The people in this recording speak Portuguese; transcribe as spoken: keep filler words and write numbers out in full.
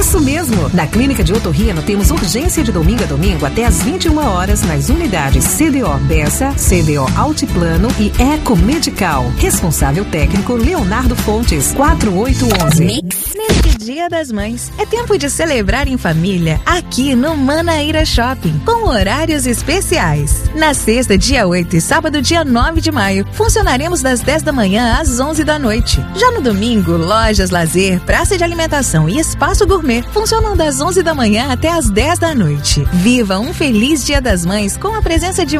Isso mesmo! Na Clínica de Otorrino temos urgência de domingo a domingo até às vinte e uma horas nas unidades C D O Bessa, C D O Altiplano e Eco Medical. Responsável técnico Leonardo Fontes, quatro oito um um. Neste Dia das Mães, é tempo de celebrar em família aqui no Manaíra Shopping, com horários especiais. Na sexta, dia oito e sábado, dia nove de maio, funcionaremos das dez da manhã às onze da noite. Já no domingo, lojas, lazer, praça de alimentação e espaço gourmet funcionam das onze da manhã até às dez da noite. Viva um feliz Dia das Mães com a presença de